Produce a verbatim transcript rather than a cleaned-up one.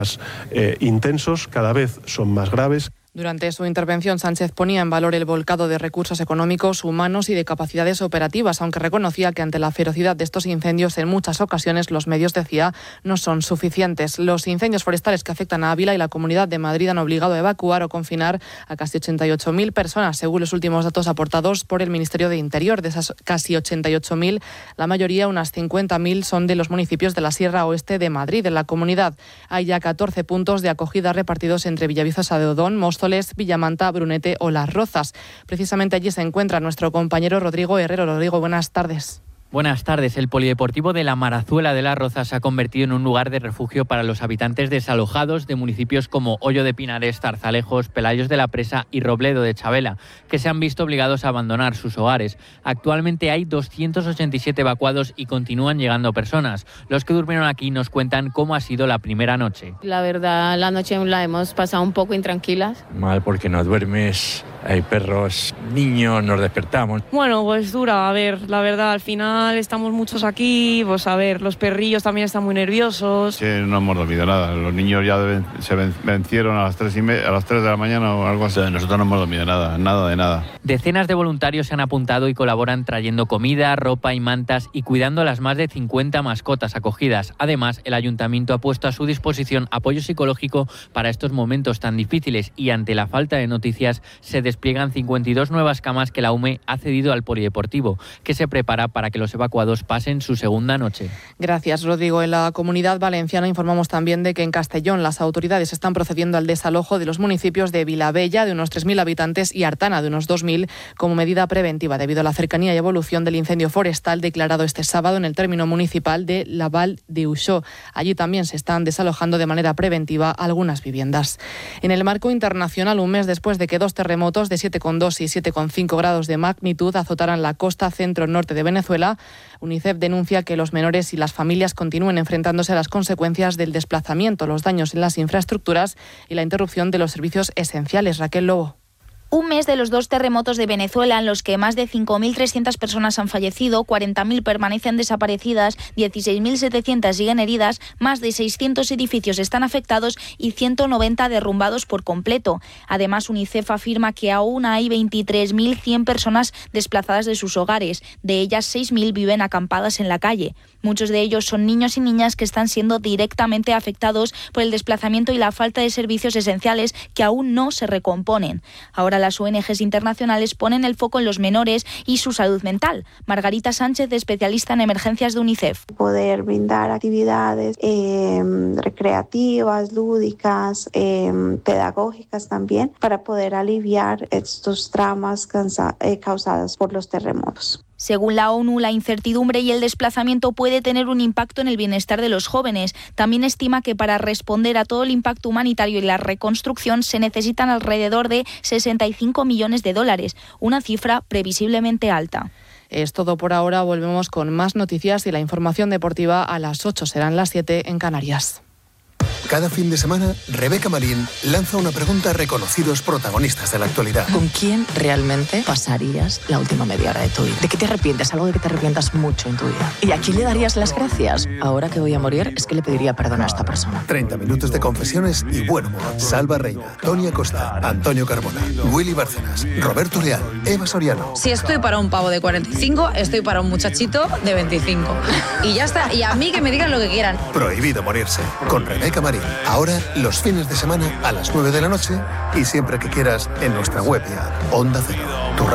Eh, intensos, cada vez son más graves. Durante su intervención, Sánchez ponía en valor el volcado de recursos económicos, humanos y de capacidades operativas, aunque reconocía que ante la ferocidad de estos incendios, en muchas ocasiones los medios, decía, no son suficientes. Los incendios forestales que afectan a Ávila y la Comunidad de Madrid han obligado a evacuar o confinar a casi ochenta y ocho mil personas, según los últimos datos aportados por el Ministerio de Interior. De esas casi ochenta y ocho mil, la mayoría, unas cincuenta mil, son de los municipios de la Sierra Oeste de Madrid. En la comunidad hay ya catorce puntos de acogida repartidos entre Villaviciosa de Odón, Móstoles, Villamanta, Brunete o Las Rozas. Precisamente allí se encuentra nuestro compañero Rodrigo Herrero. Rodrigo, buenas tardes. Buenas tardes. El polideportivo de la Marazuela de Las Rozas se ha convertido en un lugar de refugio para los habitantes desalojados de municipios como Hoyo de Pinares, Zarzalejos, Pelayos de la Presa y Robledo de Chavela, que se han visto obligados a abandonar sus hogares. Actualmente hay doscientos ochenta y siete evacuados y continúan llegando personas. Los que durmieron aquí nos cuentan cómo ha sido la primera noche. La verdad, la noche la hemos pasado un poco intranquilas. Mal porque no duermes, hay perros, niños, nos despertamos. Bueno, pues dura, a ver, la verdad, al final estamos muchos aquí, pues a ver, los perrillos también están muy nerviosos. Sí, no hemos dormido nada, los niños ya deben, se vencieron a las tres y media, a las tres de la mañana o algo así. Nosotros no hemos dormido nada, nada de nada. Decenas de voluntarios se han apuntado y colaboran trayendo comida, ropa y mantas y cuidando a las más de cincuenta mascotas acogidas. Además, el ayuntamiento ha puesto a su disposición apoyo psicológico para estos momentos tan difíciles y ante la falta de noticias se despliegan cincuenta y dos nuevas camas que la U M E ha cedido al polideportivo, que se prepara para que los evacuados pasen su segunda noche. Gracias, Rodrigo. En la Comunidad Valenciana informamos también de que en Castellón las autoridades están procediendo al desalojo de los municipios de Vilabella, de unos tres mil habitantes, y Artana, de unos dos mil, como medida preventiva debido a la cercanía y evolución del incendio forestal declarado este sábado en el término municipal de la Val de Uixó. Allí también se están desalojando de manera preventiva algunas viviendas. En el marco internacional, un mes después de que dos terremotos de siete coma dos y siete coma cinco grados de magnitud azotaran la costa centro-norte de Venezuela, UNICEF denuncia que los menores y las familias continúen enfrentándose a las consecuencias del desplazamiento, los daños en las infraestructuras y la interrupción de los servicios esenciales. Raquel Lobo. Un mes de los dos terremotos de Venezuela en los que más de cinco mil trescientas personas han fallecido, cuarenta mil permanecen desaparecidas, dieciséis mil setecientas siguen heridas, más de seiscientos edificios están afectados y ciento noventa derrumbados por completo. Además, UNICEF afirma que aún hay veintitrés mil cien personas desplazadas de sus hogares. De ellas, seis mil viven acampadas en la calle. Muchos de ellos son niños y niñas que están siendo directamente afectados por el desplazamiento y la falta de servicios esenciales que aún no se recomponen. Ahora las O N Ges internacionales ponen el foco en los menores y su salud mental. Margarita Sánchez, especialista en emergencias de UNICEF. Poder brindar actividades eh, recreativas, lúdicas, eh, pedagógicas también, para poder aliviar estos traumas cansa- eh, causados por los terremotos. Según la ONU, la incertidumbre y el desplazamiento puede tener un impacto en el bienestar de los jóvenes. También estima que para responder a todo el impacto humanitario y la reconstrucción se necesitan alrededor de sesenta y cinco millones de dólares, una cifra previsiblemente alta. Es todo por ahora. Volvemos con más noticias y la información deportiva a las ocho. Serán las siete en Canarias. Cada fin de semana, Rebeca Marín lanza una pregunta a reconocidos protagonistas de la actualidad. ¿Con quién realmente pasarías la última media hora de tu vida? ¿De qué te arrepientes? Algo de que te arrepientas mucho en tu vida. ¿Y a quién le darías las gracias? Ahora que voy a morir, es que le pediría perdón a esta persona. treinta minutos de confesiones y buen humor. Salva Reina, Tony Acosta, Antonio Carbona, Willy Bárcenas, Roberto Leal, Eva Soriano. Si estoy para un pavo de cuarenta y cinco, estoy para un muchachito de veinticinco. Y ya está. Y a mí que me digan lo que quieran. Prohibido morirse. Con Rebeca Marín. Ahora, los fines de semana a las nueve de la noche y siempre que quieras en nuestra web y app Onda Cero.